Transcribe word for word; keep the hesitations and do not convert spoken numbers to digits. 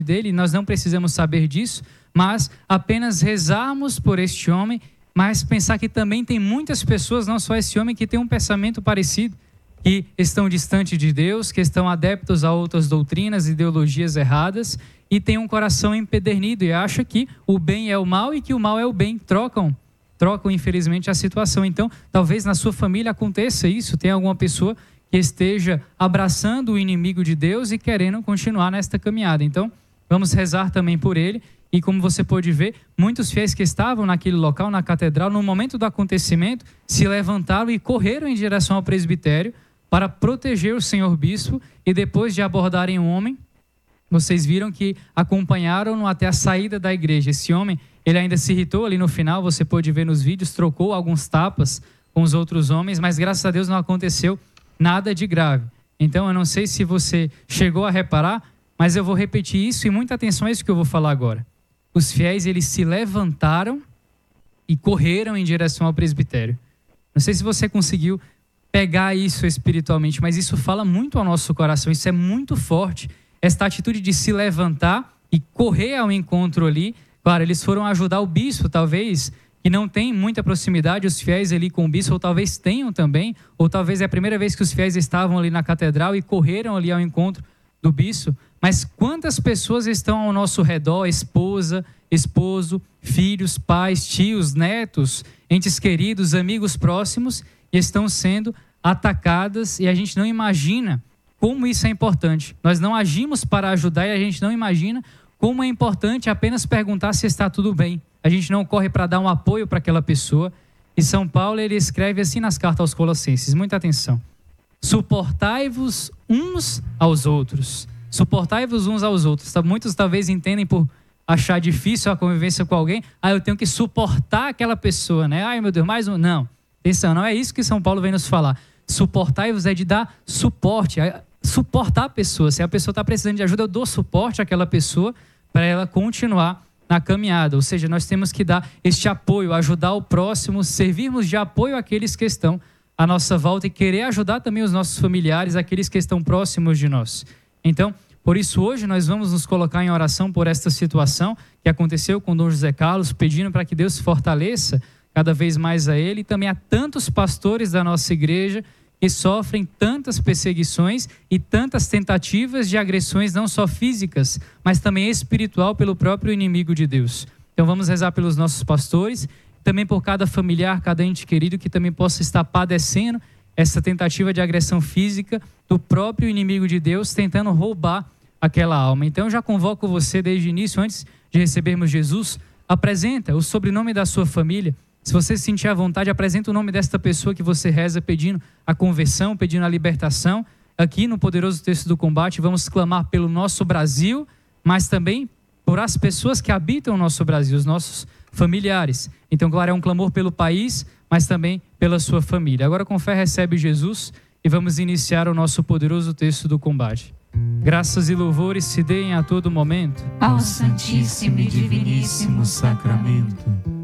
dele, nós não precisamos saber disso, mas apenas rezarmos por este homem, mas pensar que também tem muitas pessoas, não só esse homem, que tem um pensamento parecido, que estão distantes de Deus, que estão adeptos a outras doutrinas, ideologias erradas, e têm um coração empedernido e acham que o bem é o mal e que o mal é o bem. Trocam, trocam infelizmente a situação. Então, talvez na sua família aconteça isso, tem alguma pessoa que esteja abraçando o inimigo de Deus e querendo continuar nesta caminhada. Então, vamos rezar também por ele. E como você pode ver, muitos fiéis que estavam naquele local, na catedral, no momento do acontecimento, se levantaram e correram em direção ao presbitério para proteger o senhor bispo, e depois de abordarem o homem, vocês viram que acompanharam-no até a saída da igreja. Esse homem, ele ainda se irritou ali no final, você pode ver nos vídeos, trocou alguns tapas com os outros homens, mas graças a Deus não aconteceu nada de grave. Então eu não sei se você chegou a reparar, mas eu vou repetir isso e muita atenção a isso que eu vou falar agora. Os fiéis, eles se levantaram e correram em direção ao presbitério. Não sei se você conseguiu pegar isso espiritualmente, mas isso fala muito ao nosso coração, isso é muito forte. Esta atitude de se levantar e correr ao encontro ali. Claro, eles foram ajudar o bispo, talvez, que não tem muita proximidade, os fiéis ali com o bispo, ou talvez tenham também, ou talvez é a primeira vez que os fiéis estavam ali na catedral e correram ali ao encontro do bispo. Mas quantas pessoas estão ao nosso redor, esposa, esposo, filhos, pais, tios, netos, entes queridos, amigos próximos, e estão sendo atacadas, e a gente não imagina como isso é importante. Nós não agimos para ajudar e a gente não imagina como é importante apenas perguntar se está tudo bem. A gente não corre para dar um apoio para aquela pessoa. E São Paulo, ele escreve assim nas cartas aos Colossenses, muita atenção. Suportai-vos uns aos outros. Suportai-vos uns aos outros. Muitos talvez entendem por achar difícil a convivência com alguém. Ah, eu tenho que suportar aquela pessoa, né? Ai, meu Deus, mais um. Não. Atenção, não é isso que São Paulo vem nos falar. Suportai-vos é de dar suporte, suportar a pessoa. Se a pessoa está precisando de ajuda, eu dou suporte àquela pessoa para ela continuar na caminhada. Ou seja, nós temos que dar este apoio, ajudar o próximo, servirmos de apoio àqueles que estão à nossa volta e querer ajudar também os nossos familiares, aqueles que estão próximos de nós. Então, por isso hoje nós vamos nos colocar em oração por esta situação que aconteceu com Dom José Carlos, pedindo para que Deus fortaleça cada vez mais a ele, e também a tantos pastores da nossa igreja que sofrem tantas perseguições e tantas tentativas de agressões, não só físicas, mas também espiritual pelo próprio inimigo de Deus. Então vamos rezar pelos nossos pastores, também por cada familiar, cada ente querido que também possa estar padecendo essa tentativa de agressão física do próprio inimigo de Deus, tentando roubar aquela alma. Então eu já convoco você desde o início, antes de recebermos Jesus, apresenta o sobrenome da sua família. Se você se sentir à vontade, apresenta o nome desta pessoa que você reza pedindo a conversão, pedindo a libertação. Aqui no Poderoso Texto do Combate, vamos clamar pelo nosso Brasil, mas também por as pessoas que habitam o nosso Brasil, os nossos familiares. Então, claro, é um clamor pelo país, mas também pela sua família. Agora, com fé, recebe Jesus e vamos iniciar o nosso Poderoso Texto do Combate. Graças e louvores se deem a todo momento ao Santíssimo e Diviníssimo Sacramento.